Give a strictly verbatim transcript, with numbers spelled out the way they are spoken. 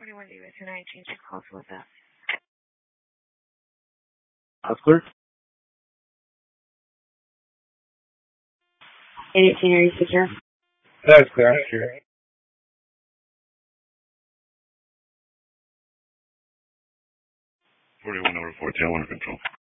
forty-one U S nine, change your calls with us. That's clear. eighteen, are you secure? That's clear. I'm secure. forty-one over fourteen, I want to control.